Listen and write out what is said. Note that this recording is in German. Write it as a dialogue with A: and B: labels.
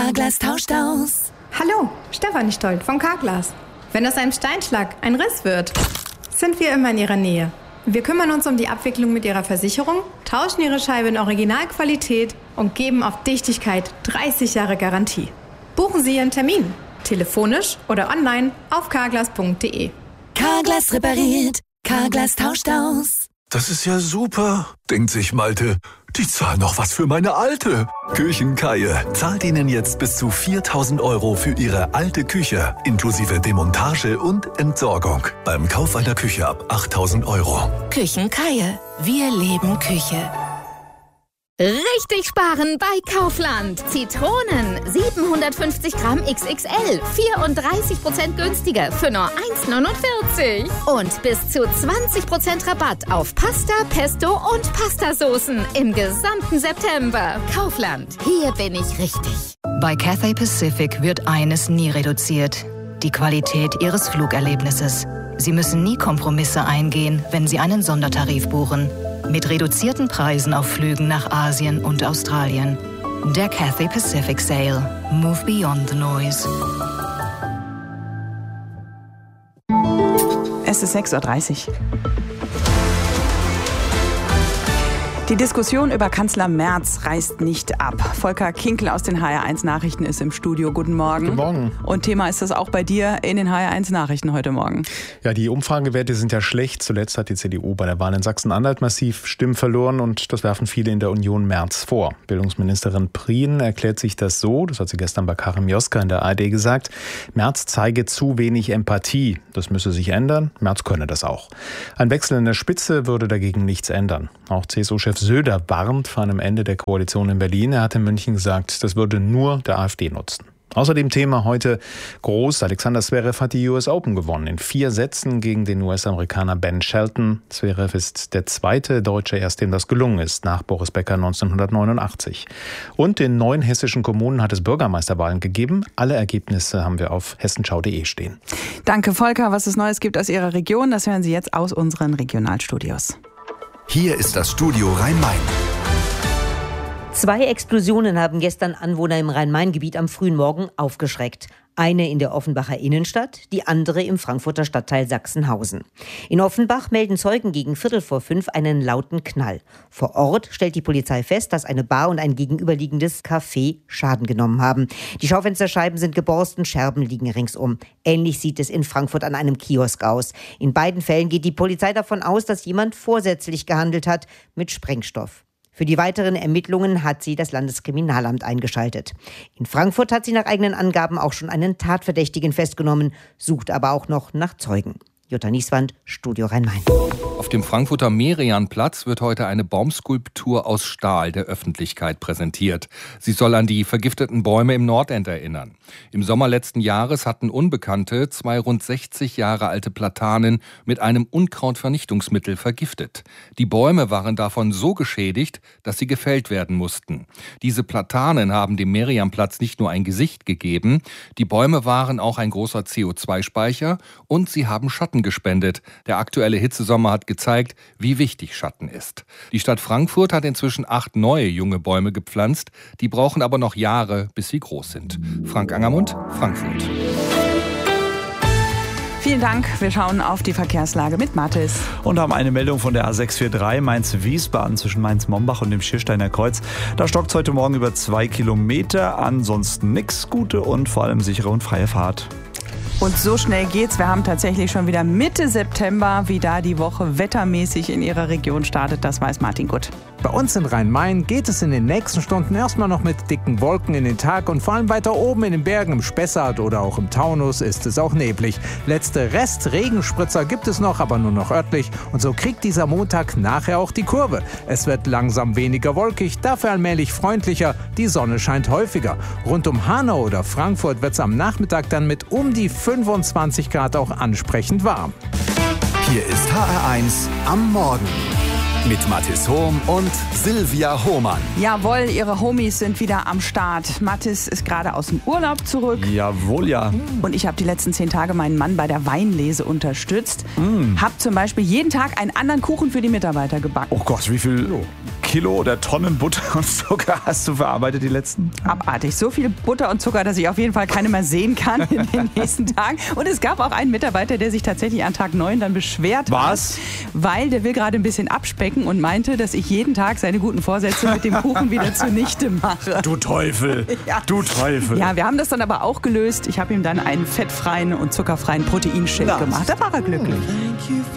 A: Carglass tauscht aus.
B: Hallo, Stefanie Stolt von Carglass. Wenn aus einem Steinschlag ein Riss wird, sind wir immer in Ihrer Nähe. Wir kümmern uns um die Abwicklung mit Ihrer Versicherung, tauschen Ihre Scheibe in Originalqualität und geben auf Dichtigkeit 30 Jahre Garantie. Buchen Sie Ihren Termin, telefonisch oder online auf carglass.de.
A: Carglass repariert, Carglass tauscht aus.
C: Das ist ja super, denkt sich Malte. Die zahlen noch was für meine Alte. Küchenkaie zahlt Ihnen jetzt bis zu 4.000 € für Ihre alte Küche, inklusive Demontage und Entsorgung. Beim Kauf einer Küche ab 8.000 €.
A: Küchenkaie. Wir leben Küche.
D: Richtig sparen bei Kaufland. Zitronen 750 Gramm XXL, 34% günstiger für nur 1,49. Und bis zu 20% Rabatt auf Pasta, Pesto und Pastasoßen im gesamten September. Kaufland, hier bin ich richtig.
E: Bei Cathay Pacific wird eines nie reduziert: die Qualität Ihres Flugerlebnisses. Sie müssen nie Kompromisse eingehen, wenn Sie einen Sondertarif buchen. Mit reduzierten Preisen auf Flügen nach Asien und Australien. Der Cathay Pacific Sale. Move beyond the noise.
F: Es ist 6:30 Uhr. Die Diskussion über Kanzler Merz reißt nicht ab. Volker Kinkel aus den HR1 Nachrichten ist im Studio. Guten Morgen.
G: Guten Morgen.
F: Und Thema ist das auch bei dir in den HR1 Nachrichten heute Morgen.
G: Ja, die Umfragewerte sind ja schlecht. Zuletzt hat die CDU bei der Wahl in Sachsen-Anhalt massiv Stimmen verloren und das werfen viele in der Union Merz vor. Bildungsministerin Prien erklärt sich das so, das hat sie gestern bei Karim Joska in der ARD gesagt: Merz zeige zu wenig Empathie. Das müsse sich ändern. Merz könne das auch. Ein Wechsel in der Spitze würde dagegen nichts ändern. Auch CSU-Chef Söder warnt vor einem Ende der Koalition in Berlin. Er hat in München gesagt, das würde nur der AfD nutzen. Außerdem Thema heute groß: Alexander Zverev hat die US Open gewonnen. In 4 Sätzen gegen den US-Amerikaner Ben Shelton. Zverev ist der zweite Deutsche, erst dem das gelungen ist, nach Boris Becker 1989. Und in 9 hessischen Kommunen hat es Bürgermeisterwahlen gegeben. Alle Ergebnisse haben wir auf hessenschau.de stehen.
F: Danke, Volker. Was es Neues gibt aus Ihrer Region, das hören Sie jetzt aus unseren Regionalstudios.
H: Hier ist das Studio Rhein-Main.
I: 2 Explosionen haben gestern Anwohner im Rhein-Main-Gebiet am frühen Morgen aufgeschreckt. Eine in der Offenbacher Innenstadt, die andere im Frankfurter Stadtteil Sachsenhausen. In Offenbach melden Zeugen gegen 4:45 einen lauten Knall. Vor Ort stellt die Polizei fest, dass eine Bar und ein gegenüberliegendes Café Schaden genommen haben. Die Schaufensterscheiben sind geborsten, Scherben liegen ringsum. Ähnlich sieht es in Frankfurt an einem Kiosk aus. In beiden Fällen geht die Polizei davon aus, dass jemand vorsätzlich gehandelt hat mit Sprengstoff. Für die weiteren Ermittlungen hat sie das Landeskriminalamt eingeschaltet. In Frankfurt hat sie nach eigenen Angaben auch schon einen Tatverdächtigen festgenommen, sucht aber auch noch nach Zeugen. Jutta Nieswand, Studio Rhein-Main.
J: Auf dem Frankfurter Merianplatz wird heute eine Baumskulptur aus Stahl der Öffentlichkeit präsentiert. Sie soll an die vergifteten Bäume im Nordend erinnern. Im Sommer letzten Jahres hatten Unbekannte 2 rund 60 Jahre alte Platanen mit einem Unkrautvernichtungsmittel vergiftet. Die Bäume waren davon so geschädigt, dass sie gefällt werden mussten. Diese Platanen haben dem Merianplatz nicht nur ein Gesicht gegeben, die Bäume waren auch ein großer CO2-Speicher und sie haben Schatten gespendet. Der aktuelle Hitzesommer hat gezeigt, wie wichtig Schatten ist. Die Stadt Frankfurt hat inzwischen 8 neue junge Bäume gepflanzt. Die brauchen aber noch Jahre, bis sie groß sind. Frank Angermund, Frankfurt.
F: Vielen Dank. Wir schauen auf die Verkehrslage mit Mathis.
K: Und haben eine Meldung von der A643 Mainz-Wiesbaden zwischen Mainz-Mombach und dem Schiersteiner Kreuz. Da stockt es heute Morgen über 2 Kilometer. Ansonsten nix. Gute und vor allem sichere und freie Fahrt.
F: Und so schnell geht's. Wir haben tatsächlich schon wieder Mitte September, wie da die Woche wettermäßig in Ihrer Region startet. Das weiß Martin Gutt.
L: Bei uns in Rhein-Main geht es in den nächsten Stunden erstmal noch mit dicken Wolken in den Tag und vor allem weiter oben in den Bergen im Spessart oder auch im Taunus ist es auch neblig. Letzte Rest-Regenspritzer gibt es noch, aber nur noch örtlich und so kriegt dieser Montag nachher auch die Kurve. Es wird langsam weniger wolkig, dafür allmählich freundlicher, die Sonne scheint häufiger. Rund um Hanau oder Frankfurt wird es am Nachmittag dann mit um die 25 Grad auch ansprechend warm.
H: Hier ist HR1 am Morgen. Mit Mathis Hohm und Silvia Hohmann.
F: Jawohl, ihre Homies sind wieder am Start. Mathis ist gerade aus dem Urlaub zurück.
K: Jawohl, ja.
F: Und ich habe die letzten 10 Tage meinen Mann bei der Weinlese unterstützt. Hab zum Beispiel jeden Tag einen anderen Kuchen für die Mitarbeiter gebacken.
K: Oh Gott, wie viel Kilo oder Tonnen Butter und Zucker hast du verarbeitet die letzten?
F: Abartig. So viel Butter und Zucker, dass ich auf jeden Fall keine mehr sehen kann in den nächsten Tagen. Und es gab auch einen Mitarbeiter, der sich tatsächlich an Tag 9 dann beschwert hat. Weil der will gerade ein bisschen abspecken und meinte, dass ich jeden Tag seine guten Vorsätze mit dem Kuchen wieder zunichte mache.
K: Du Teufel, du Teufel.
F: Ja, wir haben das dann aber auch gelöst. Ich habe ihm dann einen fettfreien und zuckerfreien Proteinshake gemacht. Da war er glücklich.